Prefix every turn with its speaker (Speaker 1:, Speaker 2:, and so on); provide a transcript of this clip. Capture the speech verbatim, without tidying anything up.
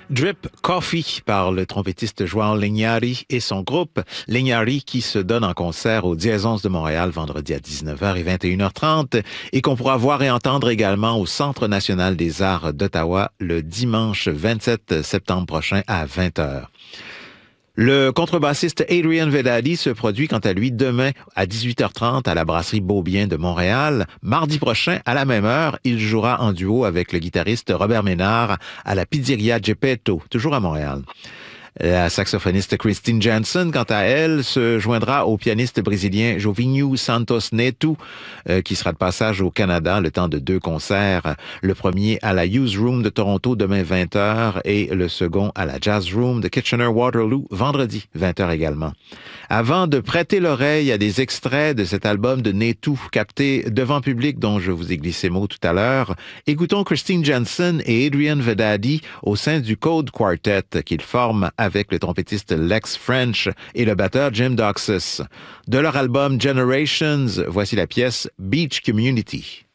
Speaker 1: Drip Coffee par le trompettiste João Linhares et son groupe Linhares qui se donne en concert au Dièse onze de Montréal vendredi à dix-neuf heures et vingt et une heures trente et qu'on pourra voir et entendre également au Centre national des arts d'Ottawa le dimanche vingt-sept septembre prochain à vingt heures. Le contrebassiste Adrian Vedadi se produit quant à lui demain à dix-huit heures trente à la brasserie Beaubien de Montréal. Mardi prochain, à la même heure, il jouera en duo avec le guitariste Robert Ménard à la Pizzeria Geppetto, toujours à Montréal. La saxophoniste Christine Jansen, quant à elle, se joindra au pianiste brésilien Jovinho Santos Neto, euh, qui sera de passage au Canada le temps de deux concerts. Le premier à la Hughes Room de Toronto demain vingt heures et le second à la Jazz Room de Kitchener-Waterloo vendredi vingt heures également. Avant de prêter l'oreille à des extraits de cet album de Neto capté devant public dont je vous ai glissé mot tout à l'heure, écoutons Christine Jansen et Adrian Vedadi au sein du Code Quartet qu'ils forment avec le trompettiste Lex French et le batteur Jim Doxus. De leur album Generations, voici la pièce Beach Community.